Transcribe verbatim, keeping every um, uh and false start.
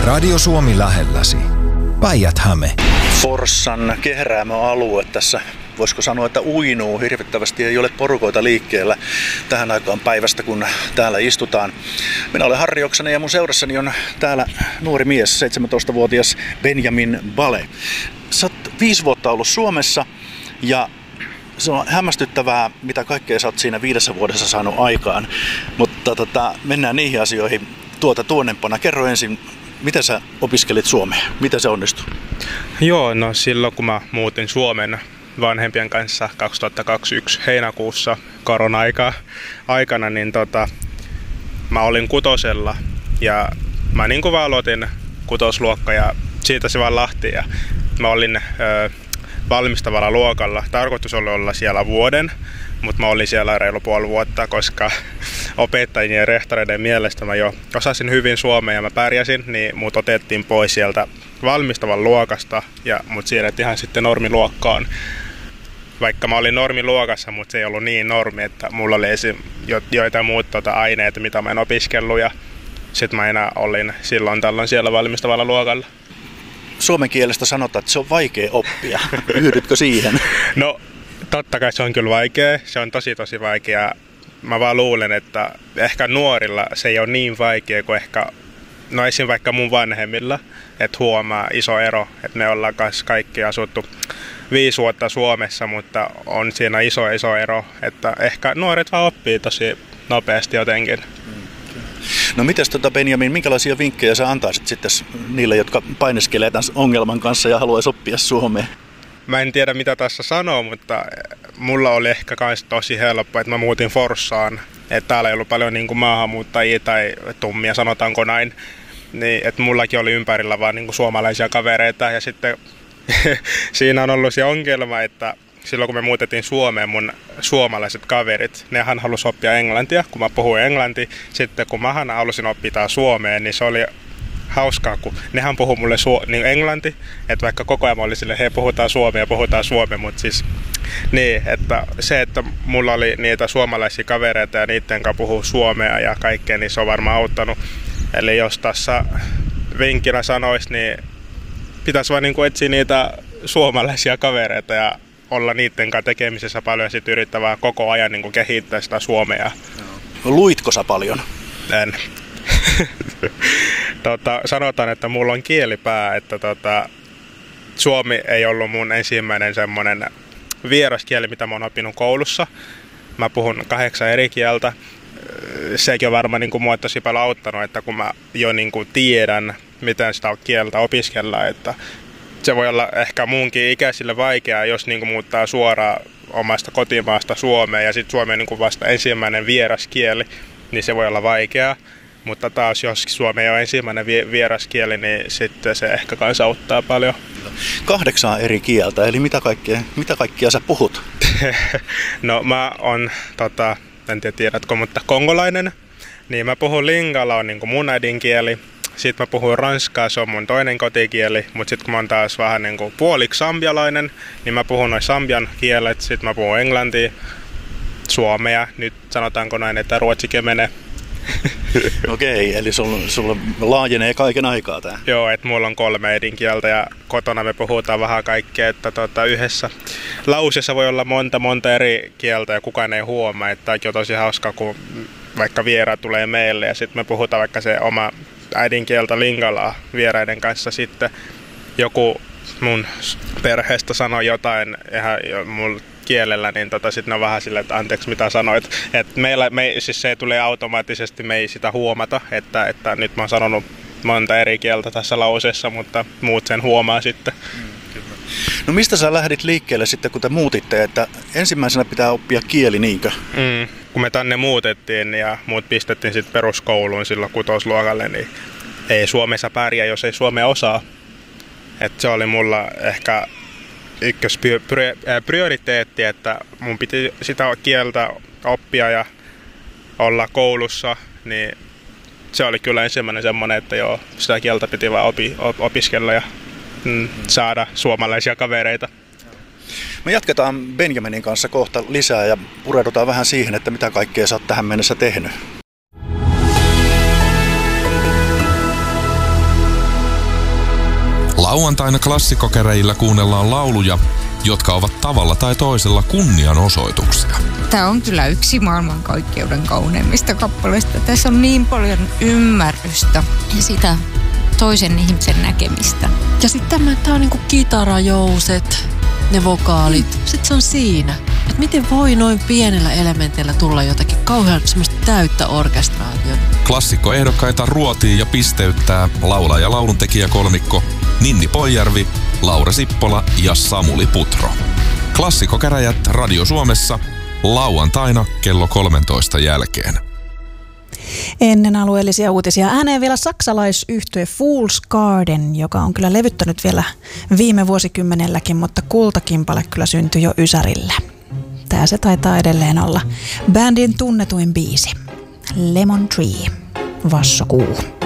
Radio Suomi lähelläsi. Päijät-Häme. Forssan kehräämöalue tässä, voisiko sanoa, että uinuu hirvittävästi, ei ole porukoita liikkeellä tähän aikaan päivästä, kun täällä istutaan. Minä olen Harri Oksanen ja mun seurassani on täällä nuori mies, seitsemäntoistavuotias Benjamin Bale. Sä oot viisi vuotta ollut Suomessa ja se on hämmästyttävää, mitä kaikkea sä oot siinä viidessä vuodessa saanut aikaan, mutta tota, mennään niihin asioihin tuota tuonnempana. Kerro ensin, miten sä opiskelit suomea? Miten se onnistui? Joo, no silloin kun mä muutin Suomen vanhempien kanssa kaksituhattakaksikymmentäyksi heinäkuussa korona-aika aikana, niin tota, mä olin kutosella ja mä niin kuin vaan aloitin kutosluokka ja siitä se vaan lähti ja mä olin ö, valmistavalla luokalla. Tarkoitus oli olla siellä vuoden, mutta mä olin siellä reilu puoli vuotta, koska opettajien ja rehtoreiden mielestä mä jo osasin hyvin suomea ja mä pärjäsin, niin mut otettiin pois sieltä valmistavan luokasta ja mut siirrettiin ihan sitten normiluokkaan. Vaikka mä olin normiluokassa, mutta se ei ollut niin normi, että mulla oli esim. Jo, joitain muut tota, aineita, mitä mä en opiskellut ja sit mä enää olin silloin tällöin siellä valmistavalla luokalla. Suomen kielestä sanotaan, että se on vaikea oppia. Yhdytkö siihen? No totta kai se on kyllä vaikea. Se on tosi tosi vaikea. Mä vaan luulen, että ehkä nuorilla se ei ole niin vaikea kuin ehkä, no esim. Vaikka mun vanhemmilla, että huomaa iso ero, että me ollaan kaikki asuttu viisi vuotta Suomessa, mutta on siinä iso iso ero, että ehkä nuoret vaan oppii tosi nopeasti jotenkin. No mites tota Benjamin, minkälaisia vinkkejä sä antaisit sitten niille, jotka painiskelee tämän ongelman kanssa ja haluaisi oppia suomea? Mä en tiedä mitä tässä sanoo, mutta mulla oli ehkä kans tosi helppo, että mä muutin Forssaan. Että täällä ei ollut paljon niin kuin maahanmuuttajia tai tummia, sanotaanko näin. Niin, että mullakin oli ympärillä vaan niin kuin suomalaisia kavereita ja sitten siinä on ollut se ongelma, että silloin kun me muutettiin Suomeen, mun suomalaiset kaverit, nehän halusi oppia englantia, kun mä puhuin englantia. Sitten kun mähän halusin oppia suomeen, niin se oli hauskaa, kun nehän puhuu mulle su- niin englanti, että vaikka koko ajan mä olin silleen, hei puhutaan suomea, puhutaan suomea, mutta siis niin, että se, että mulla oli niitä suomalaisia kavereita ja niiden kanssa puhuu suomea ja kaikkea, niin se on varmaan auttanut. Eli jos tässä vinkkinä sanoisi, niin pitäisi vaan niin kuin etsiä niitä suomalaisia kavereita ja olla niiden kanssa tekemisessä paljon ja sitten yrittää vaan koko ajan niin kuin kehittää sitä suomea. Luitko sä paljon? En. tota, sanotaan, että mulla on kielipää, että tota, suomi ei ollut mun ensimmäinen semmoinen vieraskieli, mitä mä oon oppinut koulussa. Mä puhun kahdeksan eri kieltä. Sekin on varmaan niin kuin mua tosi paljon auttanut, että kun mä jo niin kuin tiedän, miten sitä kieltä opiskellaan, että se voi olla ehkä muunkin ikäisille vaikeaa, jos niin kuin muuttaa suoraan omasta kotimaasta Suomeen ja sitten Suomi on niin kuin vasta ensimmäinen vieraskieli, niin se voi olla vaikeaa. Mutta taas jos Suomi ei ole ensimmäinen vieraskieli, niin sitten se ehkä kanssa auttaa paljon. Kahdeksan eri kieltä, eli mitä kaikkea, mitä kaikkia sä puhut? No mä oon, tota, en tiedä tiedätkö, mutta kongolainen. Niin mä puhun lingala, on niin kuin mun äidinkieli. Sitten mä puhun ranskaa, se on mun toinen kotikieli. Mutta sitten kun mä oon taas vähän niin kuin puoliksi sambialainen, niin mä puhun noin sambian kielet. Sitten mä puhun englantia, suomea. Nyt sanotaanko näin, että ruotsikin menee. Okei, eli sulla, sulla laajenee kaiken aikaa tää. Joo, että mulla on kolme äidinkieltä ja kotona me puhutaan vähän kaikkea, että tuota, yhdessä lauseessa voi olla monta monta eri kieltä ja kukaan ei huomaa, että on tosi hauskaa, kun vaikka vieraat tulee meille ja sitten me puhutaan vaikka se oma äidinkieltä lingalaa vieraiden kanssa, sitten joku mun perheestä sanoi jotain ihan mun kielellä, niin tota, sitten on vähän silleen, että anteeksi mitä sanoit. Et meillä, me, siis se tulee automaattisesti, me ei sitä huomata, että, että nyt mä oon sanonut monta eri kieltä tässä lauseessa, mutta muut sen huomaa sitten. Mm, no mistä sä lähdit liikkeelle sitten, kun te muutitte, että ensimmäisenä pitää oppia kieli, niinkö? Mm, kun me tänne muutettiin ja muut pistettiin sitten peruskouluun silloin kutosluokalle, niin ei Suomessa pärjää, jos ei suomea osaa. Et se oli mulla ehkä ykkösprioriteetti, että mun piti sitä kieltä oppia ja olla koulussa, niin se oli kyllä ensimmäinen semmoinen, että joo, sitä kieltä piti vaan opi, op, opiskella ja mm, saada suomalaisia kavereita. Me jatketaan Benjaminin kanssa kohta lisää ja pureudutaan vähän siihen, että mitä kaikkea sä oot tähän mennessä tehnyt. Lauantaina klassikkokäräjillä kuunnellaan lauluja, jotka ovat tavalla tai toisella kunnianosoituksia. Tämä on kyllä yksi maailmankaikkeuden kauneimmista kappaleista. Tässä on niin paljon ymmärrystä ja sitä toisen ihmisen näkemistä. Ja sitten tämä on niinku kitarajouset, ne vokaalit. Mm. Sitten se on siinä. Että miten voi noin pienellä elementillä tulla jotakin kauhean semmoista täyttä orkestraatiota. Klassikkoehdokkaita ruotii ja pisteyttää laulaja- ja lauluntekijäkolmikko Ninni Poijärvi, Laura Sippola ja Samuli Putro. Klassikkokäräjät Radio Suomessa lauantaina kello kolmentoista jälkeen. Ennen alueellisia uutisia ääneen vielä saksalaisyhtye Fool's Garden, joka on kyllä levyttänyt vielä viime vuosikymmenelläkin, mutta kultakimpale kyllä syntyi jo ysärillä. Tää se taitaa edelleen olla bändin tunnetuin biisi. Lemon Tree, Vassokuu.